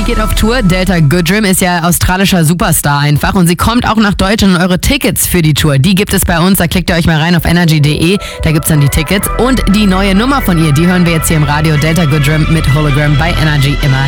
geht auf Tour. Delta Goodrem ist ja australischer Superstar einfach und sie kommt auch nach Deutschland und eure Tickets für die Tour, die gibt es bei uns. Da klickt ihr euch mal rein auf energy.de, da gibt's dann die Tickets und die neue Nummer von ihr, die hören wir jetzt hier im Radio. Delta Goodrem mit Hologram bei Energy immer.